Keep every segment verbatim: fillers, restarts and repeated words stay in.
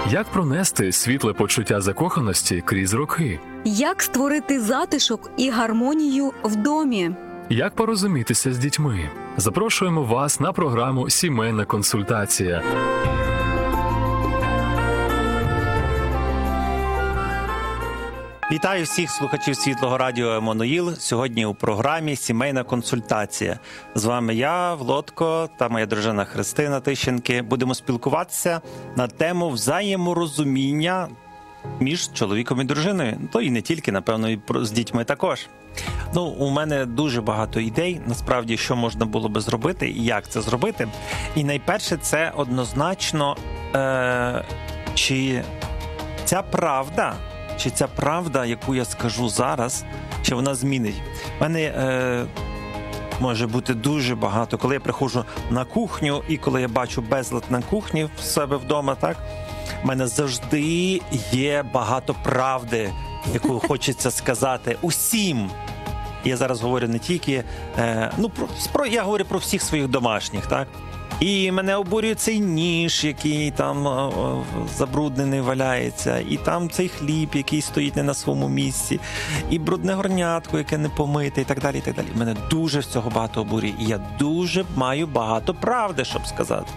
Як пронести світле почуття закоханості крізь роки? Як створити затишок і гармонію в домі? Як порозумітися з дітьми? Запрошуємо вас на програму «Сімейна консультація». Вітаю всіх слухачів Світлого радіо «Еммануїл». Сьогодні у програмі «Сімейна консультація». З вами я, Володко, та моя дружина Христина Тищенки. Будемо спілкуватися на тему взаєморозуміння між чоловіком і дружиною. То і не тільки, напевно, і з дітьми також. Ну, у мене дуже багато ідей, насправді, що можна було би зробити і як це зробити. І найперше, це однозначно, е- чи ця правда... Чи ця правда, яку я скажу зараз, чи вона змінить? У мене е, може бути дуже багато. Коли я приходжу на кухню і коли я бачу безлад на кухні в себе вдома, так, в мене завжди є багато правди, яку хочеться сказати усім. Я зараз говорю не тільки, е, ну, про, я говорю про всіх своїх домашніх, так? І мене обурює цей ніж, який там о, о, забруднений валяється, і там цей хліб, який стоїть не на своєму місці, і брудне горнятко, яке не помите, і так далі, і так далі. Мене дуже всього багато обурює, і я дуже маю багато правди, щоб сказати.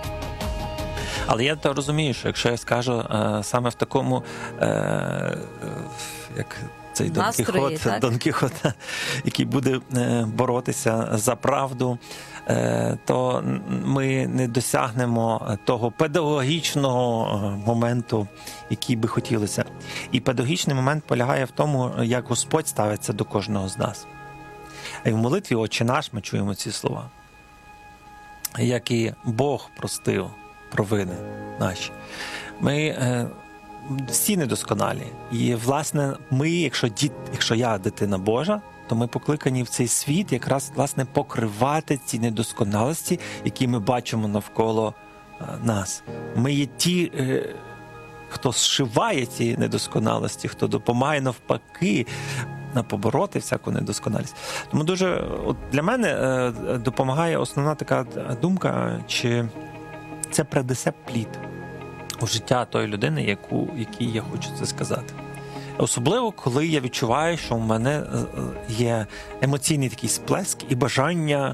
Але я то розумію, що якщо я скажу е, саме в такому, е, е, як цей Дон Кіхот, Дон Кіхот, який буде е, боротися за правду, то ми не досягнемо того педагогічного моменту, який би хотілося. І педагогічний момент полягає в тому, як Господь ставиться до кожного з нас. І в молитві «Отче наш» ми чуємо ці слова. Як і Бог простив провини наші. Ми е, всі недосконалі. І, власне, ми, якщо, діт, якщо я дитина Божа, то ми покликані в цей світ якраз, власне, покривати ці недосконалості, які ми бачимо навколо нас. Ми є ті, хто зшиває ці недосконалості, хто допомагає навпаки побороти всяку недосконалість. Тому дуже от для мене допомагає основна така думка, чи це принесе плід у життя тої людини, яку, якій я хочу це сказати. Особливо, коли я відчуваю, що в мене є емоційний такий сплеск і бажання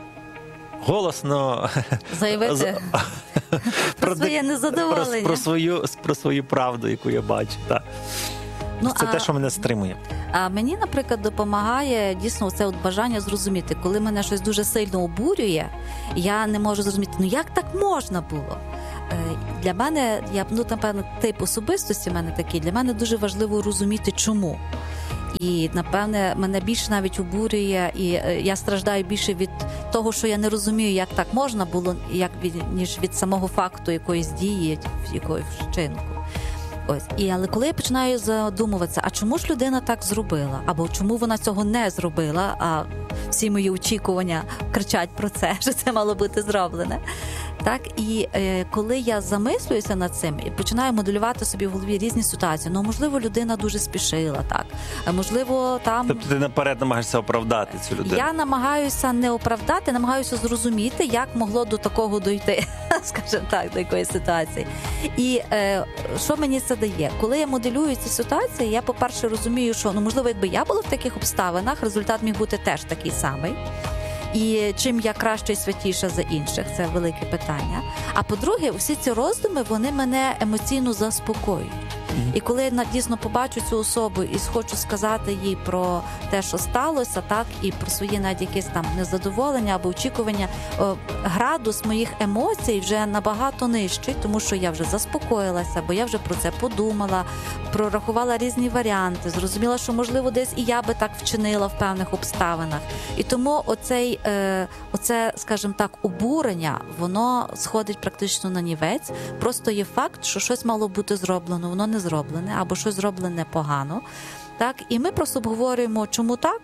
голосно заявити про своє незадоволення. Про, про, свою, про свою правду, яку я бачу. Так. Ну, це а, те, що мене стримує. А мені, наприклад, допомагає дійсно це от бажання зрозуміти. Коли мене щось дуже сильно обурює, я не можу зрозуміти, ну як так можна було? Для мене, я, ну, напевно, тип особистості в мене такий, для мене дуже важливо розуміти, чому. І, напевне, мене більше навіть обурює, і я страждаю більше від того, що я не розумію, як так можна було, як від, ніж від самого факту якоїсь дії, якоїсь вчинку. Ось. І, але коли я починаю задумуватися, а чому ж людина так зробила? Або чому вона цього не зробила, а всі мої очікування кричать про це, що це мало бути зроблене. Так, і е, коли я замислююся над цим і починаю моделювати собі в голові різні ситуації, ну, можливо, людина дуже спішила, так, а можливо, там... Тобто ти наперед намагаєшся оправдати цю людину? Я намагаюся не оправдати, намагаюся зрозуміти, як могло до такого дойти, скажімо так, до якоїсь ситуації. І е, що мені це дає? Коли я моделюю ці ситуації, я, по-перше, розумію, що, ну, можливо, якби я була в таких обставинах, результат міг бути теж такий самий. І чим я краще і святіша за інших, це велике питання. А по-друге, всі ці роздуми, вони мене емоційно заспокоюють. І коли я дійсно побачу цю особу і хочу сказати їй про те, що сталося, так, і про свої навіть якісь там незадоволення або очікування, градус моїх емоцій вже набагато нижчий, тому що я вже заспокоїлася, бо я вже про це подумала, прорахувала різні варіанти, зрозуміла, що, можливо, десь і я би так вчинила в певних обставинах. І тому оцей, е, оце, скажімо так, обурення, воно сходить практично на нівець. Просто є факт, що щось мало бути зроблено, воно не зроблене, або щось зроблене погано. Так? І ми просто обговорюємо, чому так,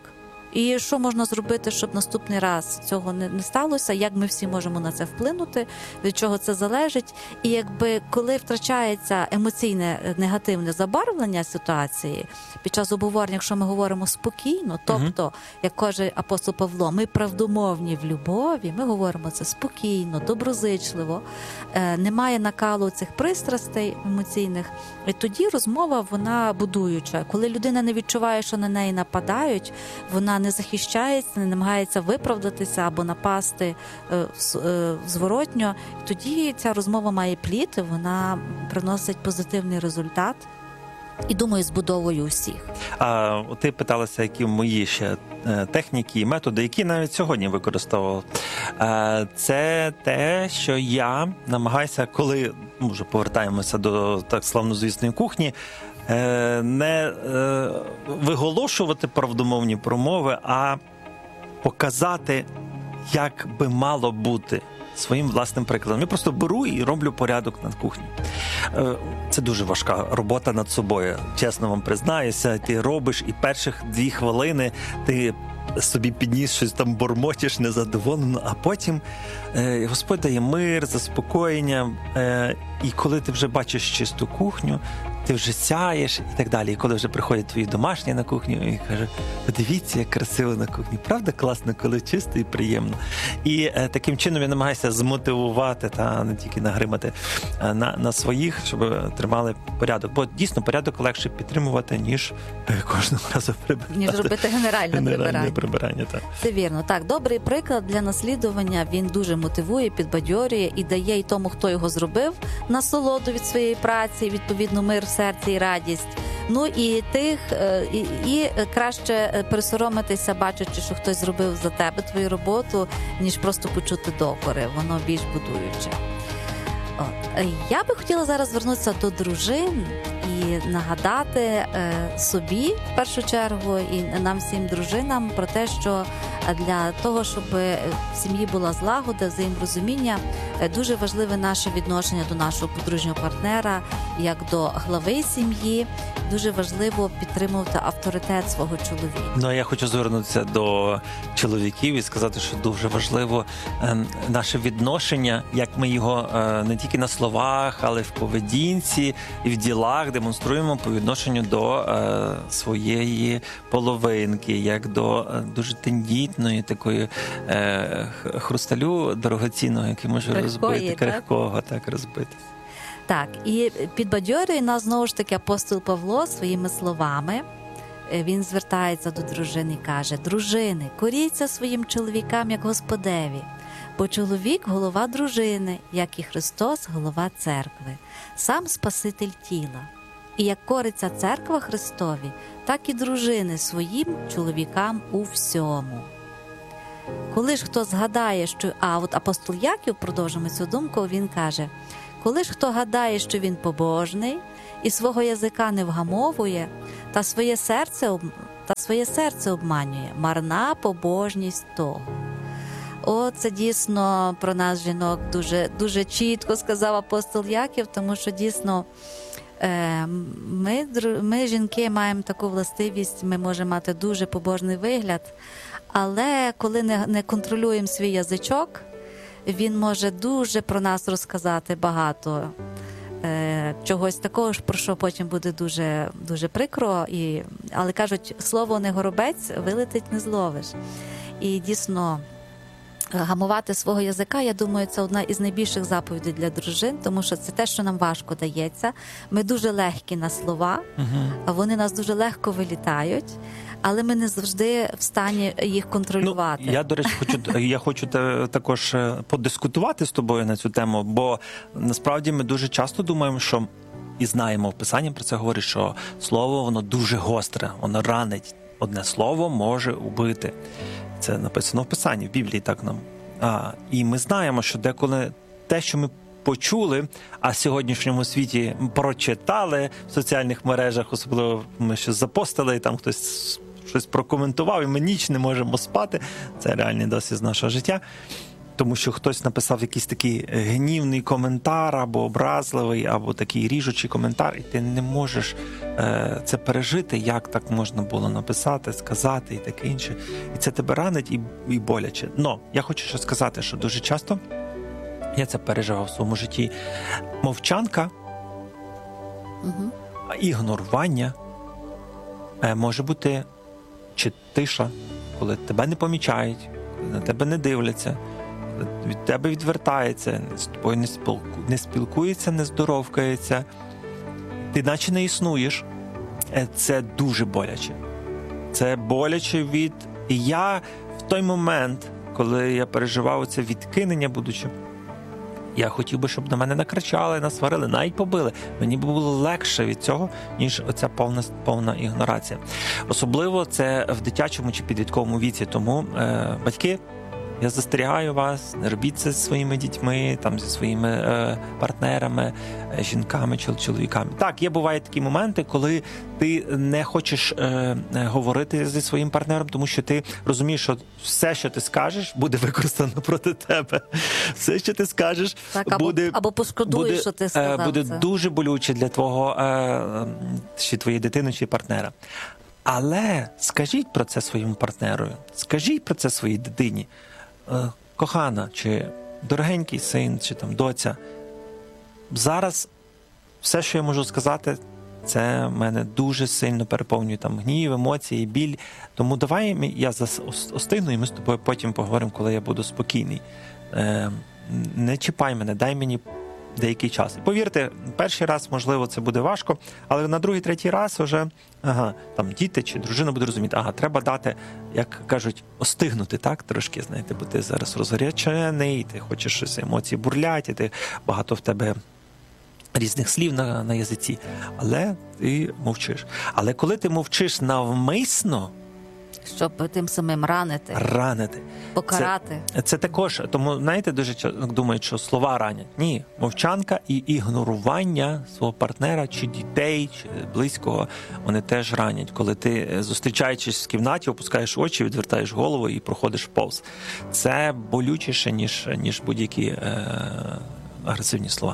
І що можна зробити, щоб наступний раз цього не, не сталося? Як ми всі можемо на це вплинути? Від чого це залежить? І якби коли втрачається емоційне негативне забарвлення ситуації під час обговорення, якщо ми говоримо спокійно, тобто, угу. як каже апостол Павло, ми правдомовні в любові, ми говоримо це спокійно, доброзичливо, е, немає накалу цих пристрастей емоційних, і тоді розмова, вона будуюча. Коли людина не відчуває, що на неї нападають, вона не захищається, не намагається виправдатися або напасти е, е, зворотньо, тоді ця розмова має плід, вона приносить позитивний результат. І, думаю, збудовою усіх. А ти питалася, які мої ще техніки і методи, які навіть сьогодні використовував. Це те, що я намагаюся, коли, ну, вже повертаємося до так славнозвісної кухні, не виголошувати правдомовні промови, а показати, як би мало бути своїм власним прикладом. Я просто беру і роблю порядок на кухні. Це дуже важка робота над собою. Чесно вам признаюся, ти робиш і перших дві хвилини ти собі підніс щось там, бормотиш незадоволено, а потім е, Господь дає мир, заспокоєння, е, і коли ти вже бачиш чисту кухню, ти вже сяєш і так далі. І коли вже приходять твої домашні на кухню і кажуть, подивіться, як красиво на кухні. Правда класно, коли чисто і приємно. І е, таким чином я намагаюся змотивувати та не тільки нагримати е, на, на своїх, щоб тримали порядок. Бо дійсно порядок легше підтримувати, ніж е, кожного разу прибирати. Ніж робити генеральне, генеральне прибирання. прибирання. Так. Це вірно. Так, добрий приклад для наслідування, він дуже мотивує, підбадьорює і дає й тому, хто його зробив, насолоду від своєї праці, відповідно мир в серці і радість. Ну і тих, і, і краще присоромитися, бачачи, що хтось зробив за тебе твою роботу, ніж просто почути докори. Воно більш будуюче. От. Я би хотіла зараз звернутися до дружин і нагадати е, собі, в першу чергу, і нам всім дружинам про те, що для того, щоб в сім'ї була злагода, взаєморозуміння, е, дуже важливе наше відношення до нашого подружнього партнера, як до глави сім'ї. Дуже важливо підтримувати авторитет свого чоловіка. Ну, а я хочу звернутися до чоловіків і сказати, що дуже важливо е, наше відношення, як ми його е, не тільки на словах, але й в поведінці і в ділах демонструємо по відношенню до е, своєї половинки, як до е, дуже тендітної такої е, хрусталю дорогоцінного, який може Крихкої, розбити, так? крихкого, так, розбитись. Так, і підбадьорює нас знову ж таки апостол Павло своїми словами. Він звертається до дружин і каже: «Дружини, коріться своїм чоловікам, як Господеві, бо чоловік – голова дружини, як і Христос – голова церкви, сам Спаситель тіла. І як кориться церква Христові, так і дружини своїм чоловікам у всьому». Коли ж хто згадає, що... А от апостол Яків, продовжимо цю думку, він каже: «Коли ж хто гадає, що він побожний, і свого язика не вгамовує, та своє серце, об... та своє серце обманює, марна побожність того». О, це дійсно про нас, жінок, дуже, дуже чітко сказав апостол Яків, тому що дійсно е, ми, ми, жінки, маємо таку властивість, ми можемо мати дуже побожний вигляд, але коли не, не контролюємо свій язичок, він може дуже про нас розказати багато е, чогось такого, про що потім буде дуже, дуже прикро. І, але кажуть, слово не горобець, вилетить не зловиш. І дійсно гамувати свого язика, я думаю, це одна із найбільших заповідей для дружин, тому що це те, що нам важко дається. Ми дуже легкі на слова, угу. Вони нас дуже легко вилітають, але ми не завжди в стані їх контролювати. Ну, я, до речі, хочу, я хочу також подискутувати з тобою на цю тему, бо насправді ми дуже часто думаємо, що і знаємо в Писанні про це говорить, що слово, воно дуже гостре, воно ранить. Одне слово може убити. Це написано в Писанні, в Біблії так нам. А, і ми знаємо, що деколи те, що ми почули, а в сьогоднішньому світі прочитали в соціальних мережах, особливо ми щось запостили, і там хтось щось прокоментував, і ми ніч не можемо спати. Це реальний досвід з нашого життя. тому що хтось написав якийсь такий гнівний коментар, або образливий, або такий ріжучий коментар, і ти не можеш е, це пережити, як так можна було написати, сказати і таке інше. І це тебе ранить і, і боляче. Но я хочу ще сказати, що дуже часто я це переживав в своєму житті. Мовчанка, Угу. ігнорування е, може бути чи тиша, коли тебе не помічають, коли на тебе не дивляться, коли від тебе відвертається, з тобою не, спілку, не спілкується, не здоровкається, ти наче не існуєш. Е, Це дуже боляче. Це боляче від... І я в той момент, коли я переживав це відкинення, будучи, я хотів би, щоб на мене накричали, насварили, навіть побили. Мені б було легше від цього, ніж оця повна, повна ігнорація. Особливо це в дитячому чи підлітковому віці. Тому, е, батьки, я застерігаю вас, не робіть це зі своїми дітьми, там, зі своїми е, партнерами, е, жінками, чол, чоловіками. Так, є бувають такі моменти, коли ти не хочеш е, е, говорити зі своїм партнером, тому що ти розумієш, що все, що ти скажеш, буде використано проти тебе. Все, що ти скажеш, Так, або, буде, або пошкодуєш, буде, що ти е, сказав буде це. дуже болюче для твого е, чи твоєї дитини, чи партнера. Але скажіть про це своєму партнеру, скажіть про це своїй дитині. Кохана, чи дорогенький син, чи там доця, зараз все, що я можу сказати, це мене дуже сильно переповнює там гнів, емоції, біль. Тому давай ми- я зас- ос- остигну, і ми з тобою потім поговоримо, коли я буду спокійний. Е, не чіпай мене, дай мені деякий час. І повірте, перший раз, можливо, це буде важко, але на другий, третій раз вже ага, там діти чи дружина буде розуміти, ага, треба дати, як кажуть, остигнути, так, трошки, знаєте, бо ти зараз розгарячений, ти хочеш щось, емоції бурлять, і ти багато в тебе різних слів на, на язиці, але ти мовчиш. Але коли ти мовчиш навмисно, Щоб тим самим ранити, ранити. покарати. Це, це також, тому, знаєте, дуже часто думають, що слова ранять. Ні, мовчанка і ігнорування свого партнера, чи дітей, чи близького, вони теж ранять. Коли ти, зустрічаючись в кімнаті, опускаєш очі, відвертаєш голову і проходиш повз. Це болючіше, ніж, ніж будь-які е, агресивні слова.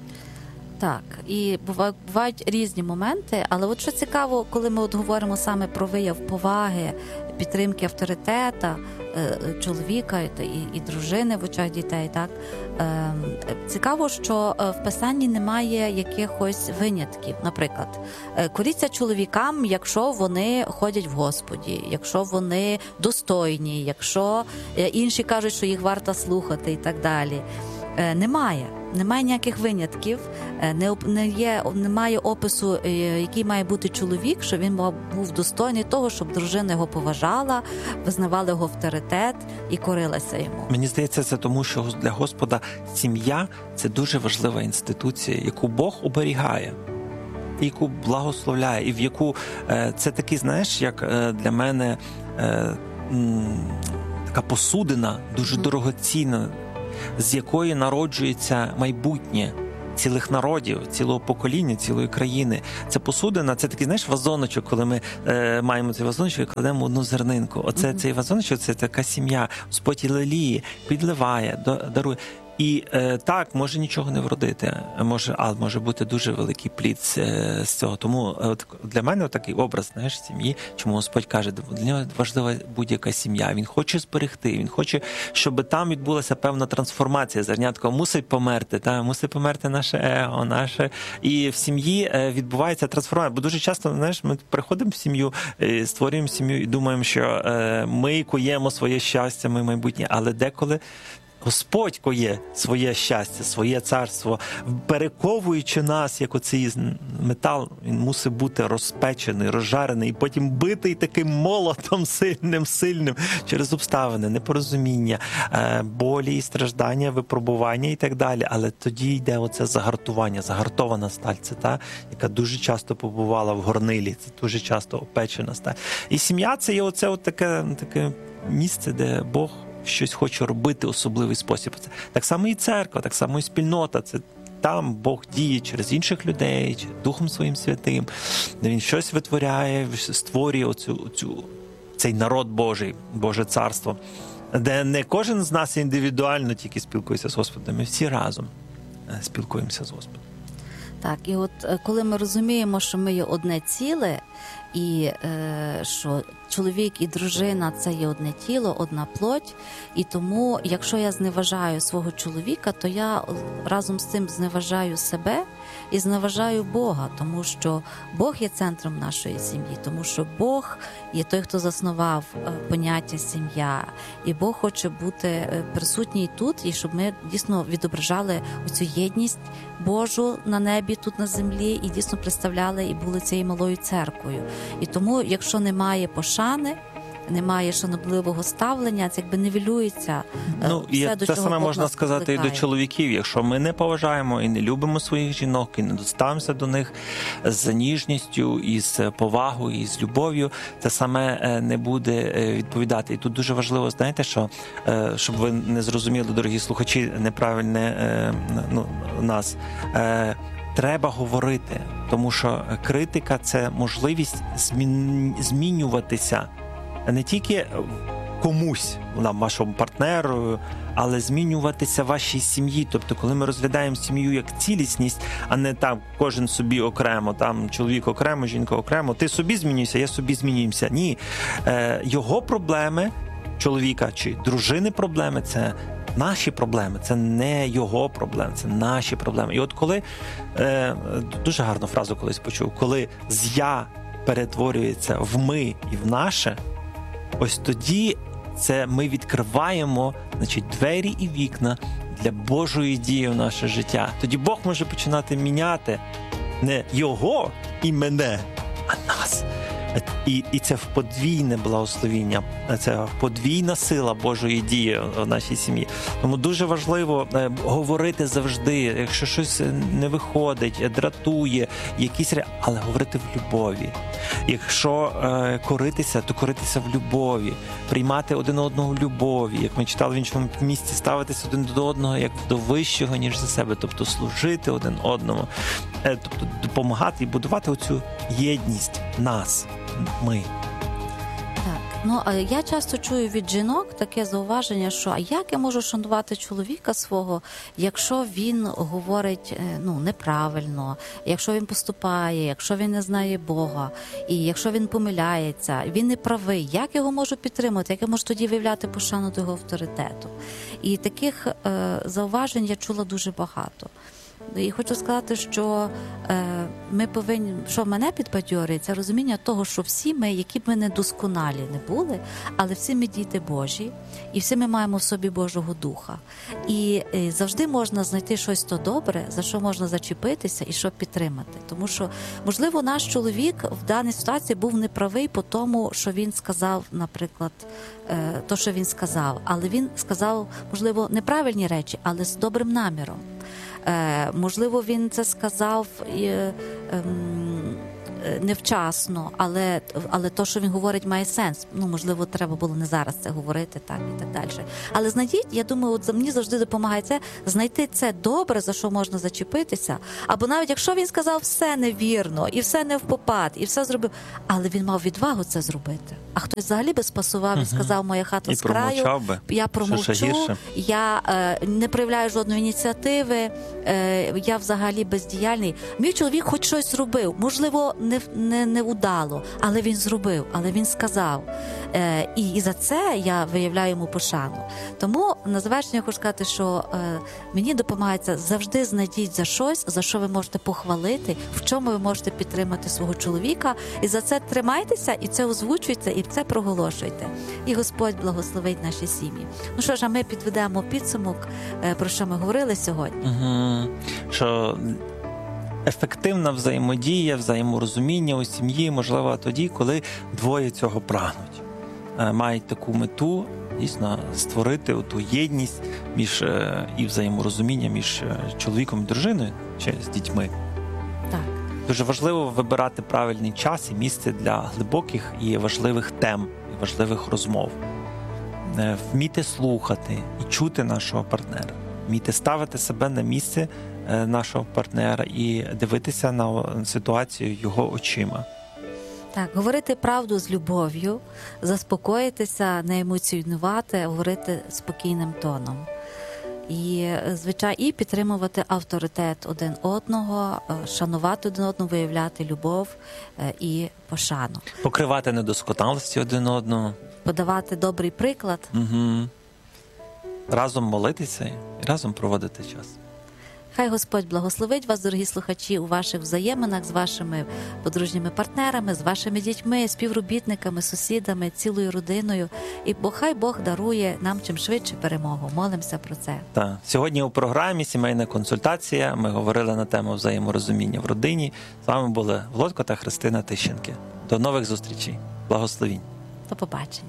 Так, і бува- бувають різні моменти, але от що цікаво, коли ми от говоримо саме про вияв поваги, підтримки авторитета е, чоловіка і, і дружини в очах дітей, так е, цікаво, що е, в писанні немає якихось винятків. Наприклад, е, коріться чоловікам, якщо вони ходять в Господі, якщо вони достойні, якщо е, інші кажуть, що їх варто слухати і так далі. Е, Немає. Немає ніяких винятків, е, не, оп- не є, немає опису, е, який має бути чоловік, що він мав- був достойний того, щоб дружина його поважала, визнавала його авторитет і корилася йому. Мені здається, це тому, що для Господа сім'я – це дуже важлива інституція, яку Бог оберігає, і яку благословляє, і в яку е, це такий, знаєш, як е, для мене е, м, така посудина, дуже Мгм. дорогоцінна, з якої народжується майбутнє цілих народів, цілого покоління, цілої країни. Це посудина, це такий, знаєш, вазоночок, коли ми е, маємо цей вазоночок і кладемо одну зернинку. Оце Мгм. цей вазоночок, це така сім'я. Господь і леліє, підливає, до- дарує. І е, так, може нічого не вродити, може, але може бути дуже великий плід з, е, з цього. Тому е, от, для мене такий образ, знаєш, сім'ї, чому Господь каже, для нього важлива будь-яка сім'я. Він хоче зберегти, він хоче, щоб там відбулася певна трансформація. Зернятко мусить померти, та мусить померти наше его, наше. І в сім'ї е, відбувається трансформація. Бо дуже часто, знаєш, ми приходимо в сім'ю, е, створюємо сім'ю і думаємо, що е, ми куємо своє щастя, ми майбутнє, але деколи Господь коє своє щастя, своє царство, перековуючи нас, як оцей метал, він мусить бути розпечений, розжарений, і потім битий таким молотом сильним, сильним через обставини, непорозуміння, болі і страждання, випробування і так далі. Але тоді йде оце загартування, загартована сталь, це та, яка дуже часто побувала в горнилі, це дуже часто опечена сталь. І сім'я – це є оце от таке, таке місце, де Бог щось хоче робити в особливий спосіб. Так само і церква, так само і спільнота. Це там Бог діє через інших людей, чи Духом Своїм Святим, де Він щось витворяє, створює оцю, оцю, цей народ Божий, Боже царство. де не кожен з нас індивідуально тільки спілкується з Господом, ми всі разом е, спілкуємося з Господом. Так, і от е, коли ми розуміємо, що ми є одне ціле, і е, що чоловік і дружина – це є одне тіло, одна плоть, і тому, якщо я зневажаю свого чоловіка, то я разом з цим зневажаю себе і зневажаю Бога, тому що Бог є центром нашої сім'ї, тому що Бог є той, хто заснував е, поняття сім'я, і Бог хоче бути е, присутній тут, і щоб ми дійсно відображали оцю єдність Божу на небі, тут на землі, і дійсно представляли і були цією малою церквою. І тому, якщо немає пошани, немає шанобливого ставлення, це якби нівелюється е, Ну, і все, до те чого саме Бог можна нас сказати і до покликає. чоловіків. Якщо ми не поважаємо і не любимо своїх жінок, і не доставимося до них з ніжністю, і з повагою, і з любов'ю, це саме е, не буде е, відповідати. І тут дуже важливо, знаєте, що, е, щоб ви не зрозуміли, дорогі слухачі, неправильне е, ну, нас, е, треба говорити, тому що критика – це можливість змін... змінюватися не тільки комусь, нам, вашому партнеру, але змінюватися вашій сім'ї. Тобто, коли ми розглядаємо сім'ю як цілісність, а не там кожен собі окремо, там чоловік окремо, жінка окремо, ти собі змінюєшся, я собі змінюємося. Ні. Е, його проблеми, чоловіка чи дружини проблеми – це наші проблеми, це не його проблеми, це наші проблеми. І от коли, е, дуже гарну фразу колись почув, коли з «я» перетворюється в «ми» і в «наше», ось тоді це ми відкриваємо, значить, двері і вікна для Божої дії в наше життя. Тоді Бог може починати міняти не його і мене, а нас. І, і це подвійне благословіння, це подвійна сила Божої дії в нашій сім'ї. Тому дуже важливо е, говорити завжди, якщо щось не виходить, дратує, якісь ре... але говорити в любові. Якщо е, коритися, то коритися в любові, приймати один одного в любові, як ми читали в іншому місці, ставитися один до одного як до вищого, ніж за себе, тобто служити один одному, е, тобто допомагати і будувати оцю єдність нас. Ми. Так, ну а я часто чую від жінок таке зауваження, що а як я можу шанувати чоловіка свого, якщо він говорить е, ну неправильно, якщо він поступає, якщо він не знає Бога, і якщо він помиляється, він не правий, як його можу підтримати, як я можу тоді виявляти пошану до його авторитету? І таких е, зауважень я чула дуже багато. І хочу сказати, що е, ми повинні, що мене підбадьорює, це розуміння того, що всі ми, які б ми не досконалі не були, але всі ми діти Божі, і всі ми маємо в собі Божого Духа. І е, завжди можна знайти щось то добре, за що можна зачепитися і що підтримати. Тому що, можливо, наш чоловік в даній ситуації був неправий по тому, що він сказав, наприклад, е, то, що він сказав. Але він сказав, можливо, неправильні речі, але з добрим наміром. Е, можливо, він це сказав е, е, невчасно, але, але то, що він говорить, має сенс. Ну, можливо, треба було не зараз це говорити, так і так далі. Але знайдіть, я думаю, от мені завжди допомагає це, знайти це добре, за що можна зачепитися. Або навіть якщо він сказав все невірно, і все не впопад, і все зробив, але він мав відвагу це зробити. А хтось взагалі би спасував і сказав, моя хата І з краю, би. я промовчу, я е, не проявляю жодної ініціативи, е, я взагалі бездіяльний. Мій чоловік хоч щось зробив, можливо, не, не, не удало, але він зробив, але він сказав. Е, і, і за це я виявляю йому пошану. Тому на завершення я хочу сказати, що е, мені допомагається завжди знайдіть за щось, за що ви можете похвалити, в чому ви можете підтримати свого чоловіка, і за це тримайтеся, і це озвучуйте, і це проголошуйте. І Господь благословить наші сім'ї. Ну що ж, а ми підведемо підсумок, е, про що ми говорили сьогодні. Угу. Що ефективна взаємодія, взаєморозуміння у сім'ї можливо тоді, коли двоє цього прагнуть. Мають таку мету, дійсно, створити ту єдність між і взаєморозуміння між чоловіком і дружиною чи з дітьми. Так. Дуже важливо вибирати правильний час і місце для глибоких і важливих тем, і важливих розмов. Вміти слухати і чути нашого партнера. Вміти ставити себе на місце нашого партнера і дивитися на ситуацію його очима. Так, говорити правду з любов'ю, заспокоїтися, не емоціонувати, а говорити спокійним тоном. І, звичайно, і підтримувати авторитет один одного, е, шанувати один одного, виявляти любов е, і пошану. Покривати недосконалості один одного. Подавати добрий приклад. Угу. Разом молитися і разом проводити час. Хай Господь благословить вас, дорогі слухачі, у ваших взаєминах з вашими подружніми партнерами, з вашими дітьми, співробітниками, сусідами, цілою родиною. І бо хай Бог дарує нам чим швидше перемогу. Молимося про це. Так. Сьогодні у програмі «Сімейна консультація» ми говорили на тему взаєморозуміння в родині. З вами були Володько та Христина Тищенки. До нових зустрічей. Благословінь. До побачення.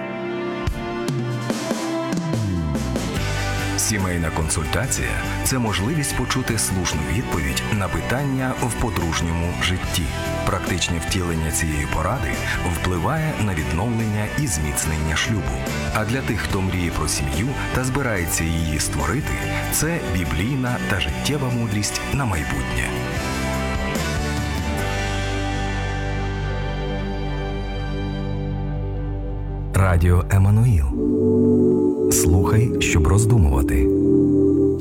Сімейна консультація – це можливість почути слушну відповідь на питання в подружньому житті. Практичне втілення цієї поради впливає на відновлення і зміцнення шлюбу. А для тих, хто мріє про сім'ю та збирається її створити, це біблійна та життєва мудрість на майбутнє. Радіо Еммануїл. Слухай, щоб роздумувати.